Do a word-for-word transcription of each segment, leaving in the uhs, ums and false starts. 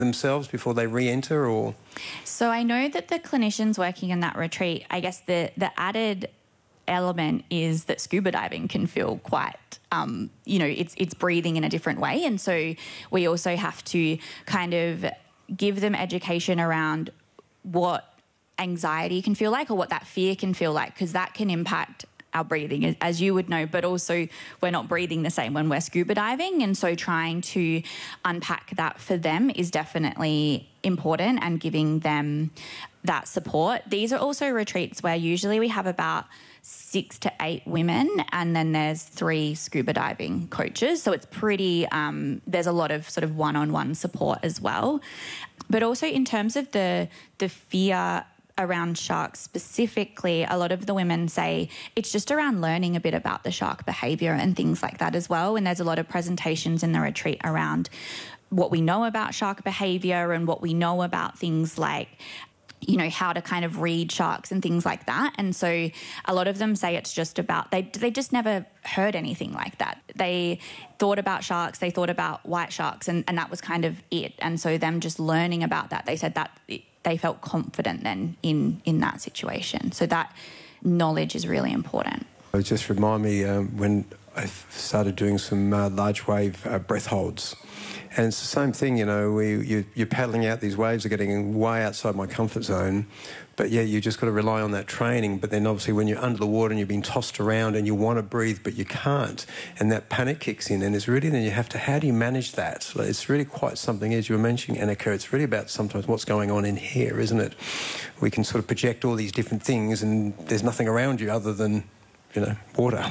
themselves before they re-enter, or? So I know that the clinicians working in that retreat, I guess the, the added element is that scuba diving can feel quite, um, you know, it's it's breathing in a different way. And so we also have to kind of give them education around what anxiety can feel like or what that fear can feel like, because that can impact our breathing, as you would know, but also we're not breathing the same when we're scuba diving. And so trying to unpack that for them is definitely important, and giving them that support. These are also retreats where usually we have about six to eight women, and then there's three scuba diving coaches. So it's pretty, um, there's a lot of sort of one-on-one support as well. But also in terms of the the fear around sharks specifically, a lot of the women say it's just around learning a bit about the shark behaviour and things like that as well. And there's a lot of presentations in the retreat around what we know about shark behaviour and what we know about things like, you know, how to kind of read sharks and things like that. And so a lot of them say it's just about, they they just never heard anything like that. They thought about sharks, they thought about white sharks, and, and that was kind of it. And so them just learning about that, they said that they felt confident then in, in that situation. So that knowledge is really important. It just remind me um, when I started doing some uh, large wave uh, breath holds. And it's the same thing, you know, we, you, you're paddling out, these waves are getting way outside my comfort zone, but yeah, you just got to rely on that training. But then obviously when you're under the water and you're being tossed around and you want to breathe but you can't, and that panic kicks in, and it's really then you have to, how do you manage that? It's really quite something, as you were mentioning, Annika, it's really about sometimes what's going on in here, isn't it? We can sort of project all these different things and there's nothing around you other than, you know, water.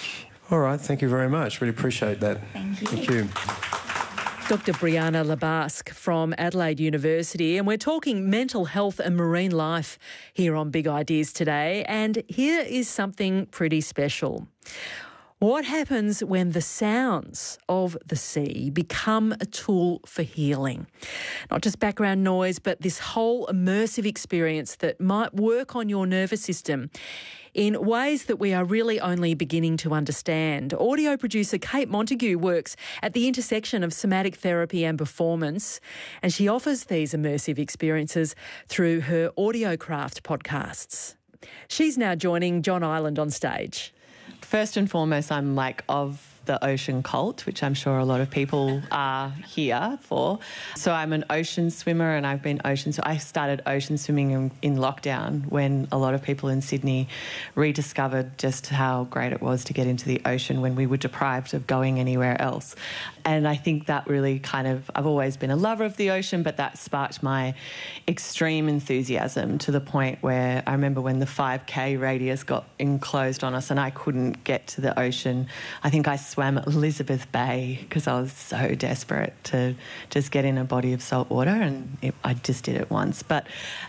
All right, thank you very much. Really appreciate that. Thank you. Thank you. Doctor Brianna Labasque from Adelaide University, and we're talking mental health and marine life here on Big Ideas today. And here is something pretty special. What happens when the sounds of the sea become a tool for healing? Not just background noise, but this whole immersive experience that might work on your nervous system in ways that we are really only beginning to understand. Audio producer Kate Montague works at the intersection of somatic therapy and performance, and she offers these immersive experiences through her AudioCraft podcasts. She's now joining John Ireland on stage. First and foremost, I'm like of the ocean cult, which I'm sure a lot of people are here for. So I'm an ocean swimmer, and I've been ocean. So I started ocean swimming in, in lockdown when a lot of people in Sydney rediscovered just how great it was to get into the ocean when we were deprived of going anywhere else. And I think that really kind of, I've always been a lover of the ocean, but that sparked my extreme enthusiasm to the point where I remember when the five K radius got enclosed on us and I couldn't get to the ocean. I think I swam at Elizabeth Bay because I was so desperate to just get in a body of salt water, and it, I just did it once. But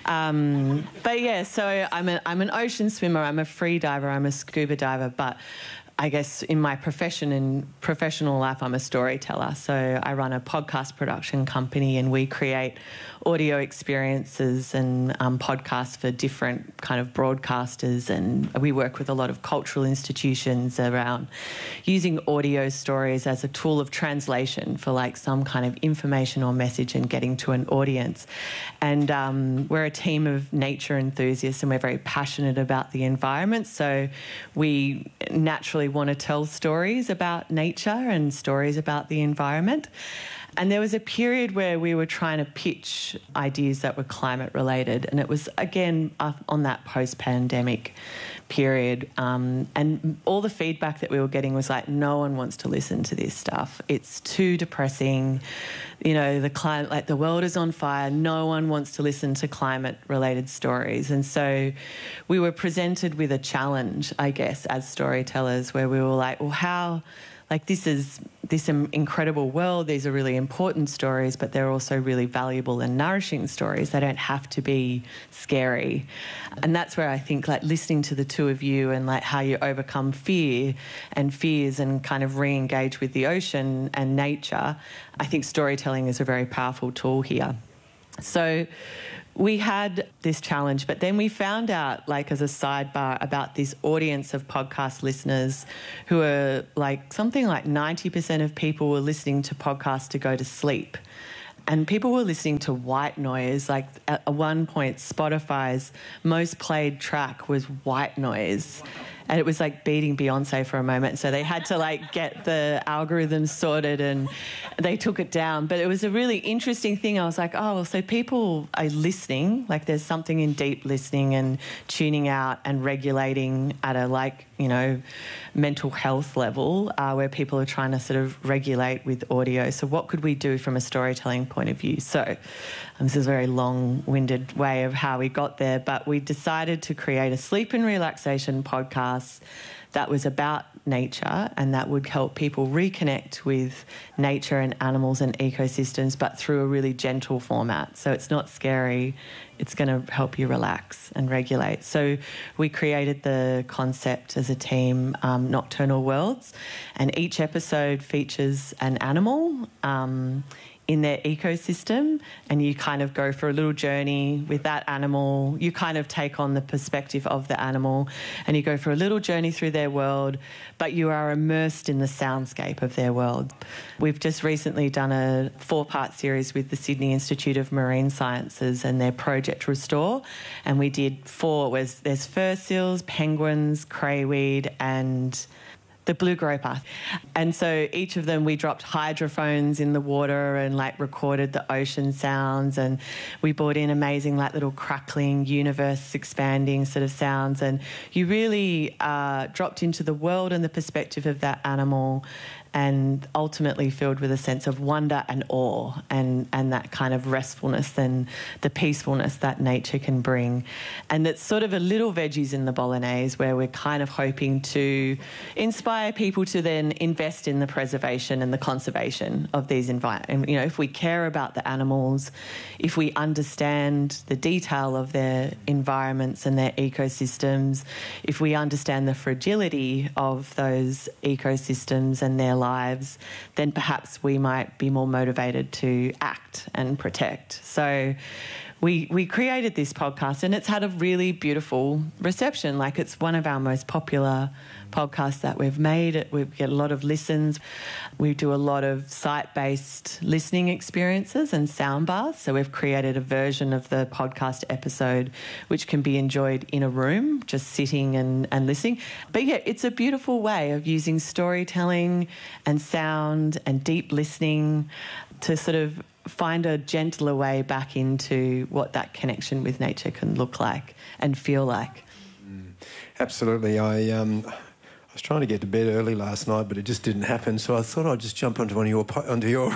um, but yeah, so I'm, a, I'm an ocean swimmer, I'm a free diver, I'm a scuba diver, but I guess in my profession, in professional life, I'm a storyteller. So I run a podcast production company, and we create audio experiences and um, podcasts for different kind of broadcasters. And we work with a lot of cultural institutions around using audio stories as a tool of translation for like some kind of information or message and getting to an audience. And um, we're a team of nature enthusiasts, and we're very passionate about the environment. So we naturally want to tell stories about nature and stories about the environment. And there was a period where we were trying to pitch ideas that were climate related, and it was again on that post-pandemic period, um, and all the feedback that we were getting was like, no one wants to listen to this stuff, it's too depressing, you know, the climate, like the world is on fire, no one wants to listen to climate related stories. And so we were presented with a challenge, I guess, as storytellers, where we were like, well, how, like this is this incredible world, these are really important stories, but they're also really valuable and nourishing stories. They don't have to be scary. And that's where I think like listening to the two of you and like how you overcome fear and fears and kind of re-engage with the ocean and nature, I think storytelling is a very powerful tool here. So we had this challenge, but then we found out, like as a sidebar, about this audience of podcast listeners who are like something like ninety percent of people were listening to podcasts to go to sleep. and people were listening to white noise. Like at one point, Spotify's most played track was white noise. And it was like beating Beyonce for a moment. So they had to like get the algorithms sorted and they took it down. But it was a really interesting thing. I was like, oh, well, so people are listening. Like there's something in deep listening and tuning out and regulating at a like, you know, mental health level uh, where people are trying to sort of regulate with audio. So what could we do from a storytelling point of view? So um, this is a very long-winded way of how we got there, but we decided to create a sleep and relaxation podcast that was about nature and that would help people reconnect with nature and animals and ecosystems, but through a really gentle format. So it's not scary. It's going to help you relax and regulate. So we created the concept as a team, um, Nocturnal Worlds, and each episode features an animal um, in their ecosystem, and you kind of go for a little journey with that animal. You kind of take on the perspective of the animal and you go for a little journey through their world, but you are immersed in the soundscape of their world. We've just recently done a four-part series with the Sydney Institute of Marine Sciences and their Project Restore, and we did four. Was there's fur seals, penguins, crayweed, and the blue groper. And so each of them, we dropped hydrophones in the water and like recorded the ocean sounds, and we brought in amazing like little crackling, universe expanding sort of sounds, and you really uh, dropped into the world and the perspective of that animal, and ultimately filled with a sense of wonder and awe and, and that kind of restfulness and the peacefulness that nature can bring. And it's sort of a little veggies in the bolognese where we're kind of hoping to inspire people to then invest in the preservation and the conservation of these environments. You know, if we care about the animals, if we understand the detail of their environments and their ecosystems, if we understand the fragility of those ecosystems and their lives, then perhaps we might be more motivated to act and protect. So we we created this podcast and it's had a really beautiful reception. Like it's one of our most popular podcasts that we've made. We get a lot of listens. We do a lot of site-based listening experiences and sound baths. So we've created a version of the podcast episode which can be enjoyed in a room, just sitting and, and listening. But yeah, it's a beautiful way of using storytelling and sound and deep listening to sort of find a gentler way back into what that connection with nature can look like and feel like. Mm, absolutely. I um, I was trying to get to bed early last night, but it just didn't happen. So I thought I'd just jump onto one of your onto your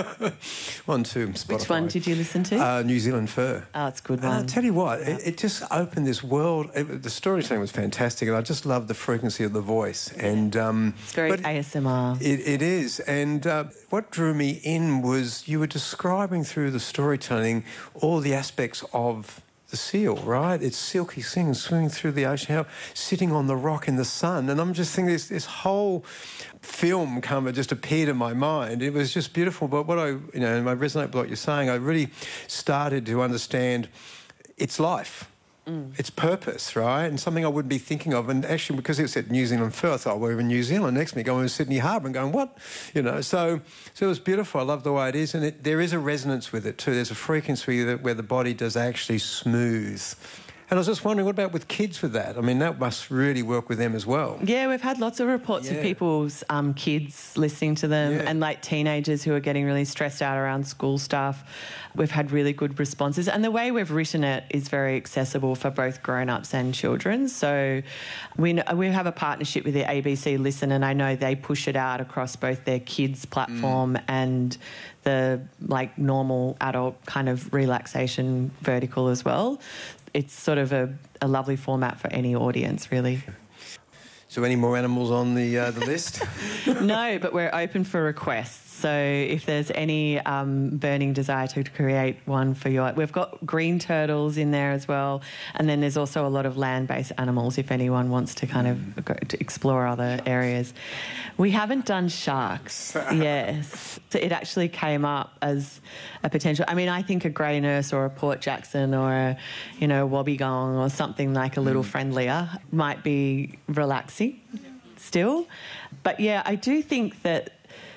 onto Spotify. Which one did you listen to? Uh, New Zealand Fur. Oh, it's a good one. And I'll tell you what, yeah. it, it just opened this world. It, the storytelling was fantastic, and I just loved the frequency of the voice. And um, it's very A S M R. It, it is. And uh, what drew me in was you were describing through the storytelling all the aspects of the seal, right? It's silky thing swimming through the ocean, how, sitting on the rock in the sun. And I'm just thinking this, this whole film kind of just appeared in my mind. It was just beautiful. But what I, you know, and I resonate with what you're saying, I really started to understand its life. Mm. Its purpose, right? And something I wouldn't be thinking of. And actually, because it said New Zealand Fur, I thought, well, we're in New Zealand. Next minute, going to Sydney Harbour and going, what? You know, so so it was beautiful. I love the way it is. And it, there is a resonance with it too. There's a frequency that, where the body does actually smooth. And I was just wondering, what about with kids with that? I mean, that must really work with them as well. Yeah, we've had lots of reports yeah. of people's um, kids listening to them yeah. and like teenagers who are getting really stressed out around school stuff. We've had really good responses. And the way we've written it is very accessible for both grown-ups and children. So we we have a partnership with the A B C Listen, and I know they push it out across both their kids platform mm. and the like normal adult kind of relaxation vertical as well. It's sort of a, a lovely format for any audience, really. So any more animals on the uh, the list? No, but we're open for requests. So if there's any um, burning desire to create one for your... We've got green turtles in there as well. And then there's also a lot of land-based animals if anyone wants to kind of go to explore other areas. We haven't done sharks, yes. So it actually came up as a potential... I mean, I think a grey nurse or a Port Jackson or a, you know, wobbegong or something like a little mm. friendlier might be relaxing still. But, yeah, I do think that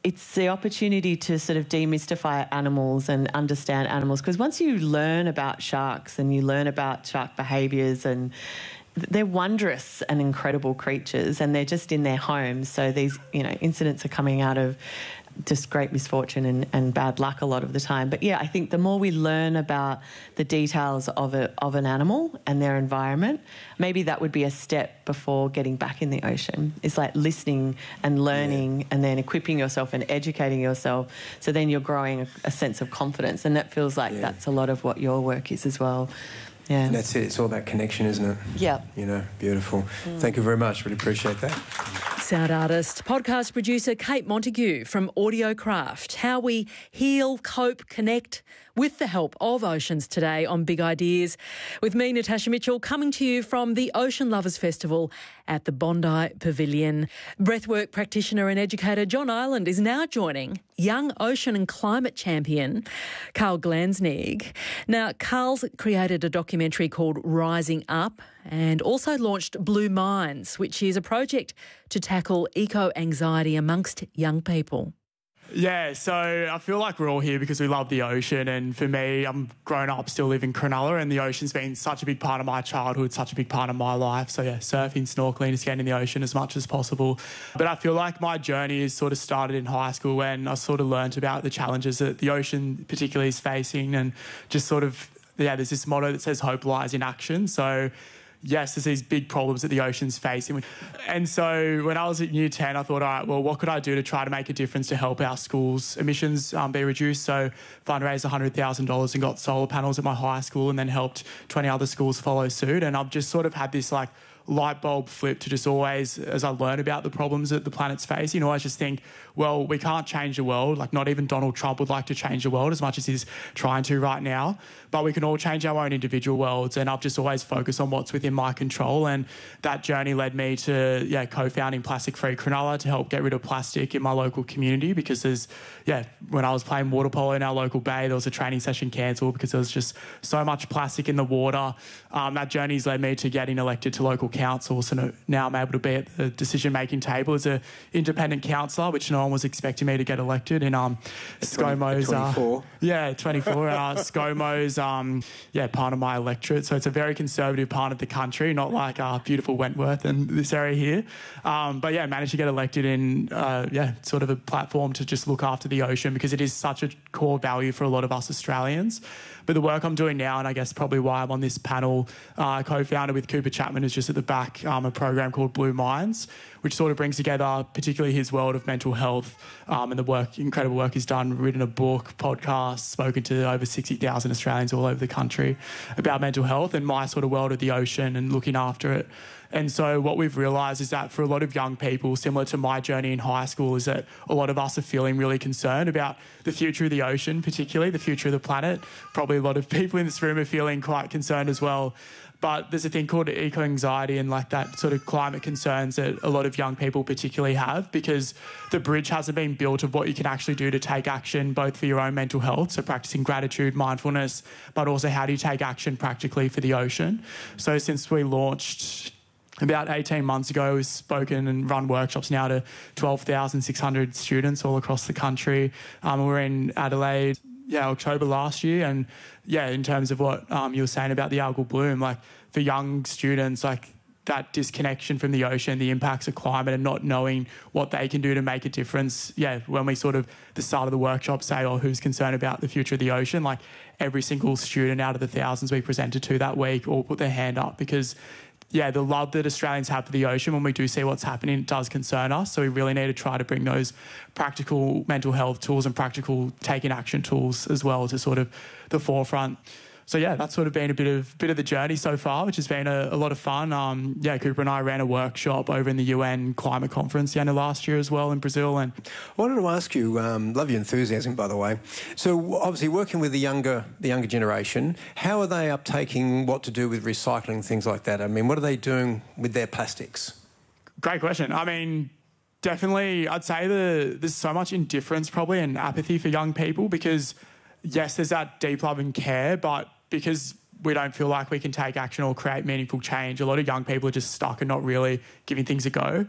it's the opportunity to sort of demystify animals and understand animals, because once you learn about sharks and you learn about shark behaviours, and they're wondrous and incredible creatures, and they're just in their homes. So these, you know, incidents are coming out of just great misfortune and, and bad luck a lot of the time. But yeah, I think the more we learn about the details of a, of an animal and their environment, maybe that would be a step before getting back in the ocean. It's like listening and learning, yeah. and then equipping yourself and educating yourself. So then you're growing a, a sense of confidence, and that feels like yeah. that's a lot of what your work is as well. Yeah. And that's it. It's all about connection, isn't it? Yeah. You know, beautiful. Mm. Thank you very much. Really appreciate that. Sound artist, podcast producer Kate Montague from Audiocraft. How we heal, cope, connect with the help of oceans today on Big Ideas. With me, Natasha Mitchell, coming to you from the Ocean Lovers Festival at the Bondi Pavilion. Breathwork practitioner and educator John Ireland is now joining young ocean and climate champion Carl Glansnig. Now, Carl's created a documentary called Rising Up and also launched Blue Minds, which is a project to tackle eco-anxiety amongst young people. Yeah, so I feel like we're all here because we love the ocean, and for me, I'm grown up, still live in Cronulla, and the ocean's been such a big part of my childhood, such a big part of my life. So yeah, surfing, snorkeling, just getting in the ocean as much as possible. But I feel like my journey has sort of started in high school when I sort of learnt about the challenges that the ocean particularly is facing, and just sort of, yeah, there's this motto that says hope lies in action. So yes, there's these big problems that the ocean's facing. And so when I was at year ten, I thought, all right, well, what could I do to try to make a difference to help our schools' emissions um, be reduced? So fundraised one hundred thousand dollars and got solar panels at my high school, and then helped twenty other schools follow suit. And I've just sort of had this like light bulb flip to just always, as I learn about the problems that the planet's facing, always just think, well, we can't change the world. Like, not even Donald Trump would like to change the world as much as he's trying to right now. But we can all change our own individual worlds. And I've just always focused on what's within my control. And that journey led me to, yeah, co-founding Plastic Free Cronulla to help get rid of plastic in my local community, because there's, yeah, when I was playing water polo in our local bay, there was a training session cancelled because there was just so much plastic in the water. Um, that journey's led me to getting elected to local council. So now I'm able to be at the decision-making table as an independent councillor, which no one was expecting me to get elected in um, ScoMo's. twenty-four. Uh, yeah, twenty-four. uh, ScoMo's, um, yeah, part of my electorate. So it's a very conservative part of the country, not like uh, beautiful Wentworth and this area here. Um, but yeah, managed to get elected in, uh, yeah, sort of a platform to just look after the ocean, because it is such a core value for a lot of us Australians. But the work I'm doing now, and I guess probably why I'm on this panel, uh, co-founded with Cooper Chapman, is just at the back, um, a program called Blue Minds, which sort of brings together particularly his world of mental health, um, and the work, incredible work he's done, written a book, podcast, spoken to over sixty thousand Australians all over the country about mental health, and my sort of world of the ocean and looking after it. And so what we've realised is that for a lot of young people, similar to my journey in high school, is that a lot of us are feeling really concerned about the future of the ocean, particularly the future of the planet. Probably a lot of people in this room are feeling quite concerned as well. But there's a thing called eco-anxiety and like that sort of climate concerns that a lot of young people particularly have, because the bridge hasn't been built of what you can actually do to take action, both for your own mental health, so practicing gratitude, mindfulness, but also how do you take action practically for the ocean. So since we launched about eighteen months ago, we've spoken and run workshops now to twelve thousand six hundred students all across the country. Um, we're in Adelaide, yeah, October last year. And yeah, in terms of what um, you were saying about the algal bloom, like for young students, like that disconnection from the ocean, the impacts of climate, and not knowing what they can do to make a difference. Yeah, when we sort of, the start of the workshop, say, oh, who's concerned about the future of the ocean? Like every single student out of the thousands we presented to that week all put their hand up, because yeah, the love that Australians have for the ocean, when we do see what's happening, it does concern us. So we really need to try to bring those practical mental health tools and practical taking action tools as well to sort of the forefront. So yeah, that's sort of been a bit of bit of the journey so far, which has been a, a lot of fun. Um, yeah, Cooper and I ran a workshop over in the U N climate conference the end of last year as well in Brazil. And I wanted to ask you, um, love your enthusiasm, by the way. So obviously working with the younger the younger generation, how are they uptaking what to do with recycling, things like that? I mean, what are they doing with their plastics? Great question. I mean, definitely, I'd say the there's so much indifference probably and apathy for young people, because yes, there's that deep love and care, but because we don't feel like we can take action or create meaningful change, a lot of young people are just stuck and not really giving things a go.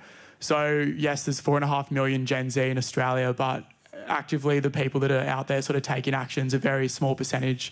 So, yes, there's four and a half million Gen Z in Australia, but actively the people that are out there sort of taking action is a very small percentage